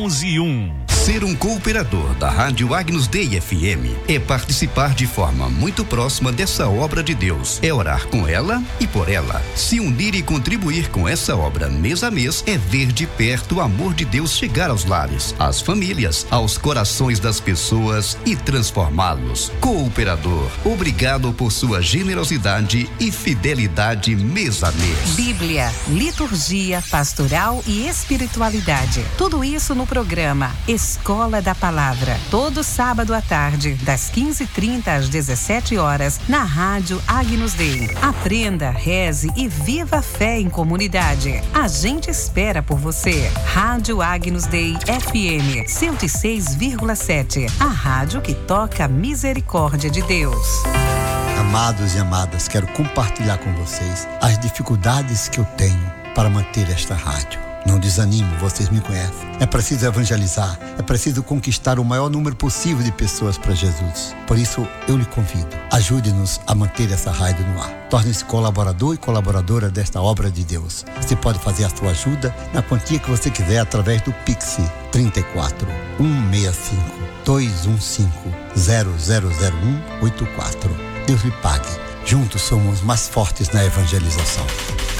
11:01. Ser um cooperador da Rádio Agnus Dei FM é participar de forma muito próxima dessa obra de Deus. É orar com ela e por ela. Se unir e contribuir com essa obra mês a mês é ver de perto o amor de Deus chegar aos lares, às famílias, aos corações das pessoas e transformá-los. Cooperador, obrigado por sua generosidade e fidelidade mês a mês. Bíblia, liturgia, pastoral e espiritualidade. Tudo isso no programa Escola da Palavra. Todo sábado à tarde, das 15h30 às 17h, na Rádio Agnus Dei. Aprenda, reze e viva a fé em comunidade. A gente espera por você. Rádio Agnus Dei FM 106,7. A rádio que toca a misericórdia de Deus. Amados e amadas, quero compartilhar com vocês as dificuldades que eu tenho para manter esta rádio. Não desanimo, vocês me conhecem. É preciso evangelizar, é preciso conquistar o maior número possível de pessoas para Jesus. Por isso, eu lhe convido, ajude-nos a manter essa rádio no ar. Torne-se colaborador e colaboradora desta obra de Deus. Você pode fazer a sua ajuda na quantia que você quiser através do Pix 34 165 215 000184. Deus lhe pague. Juntos somos mais fortes na evangelização.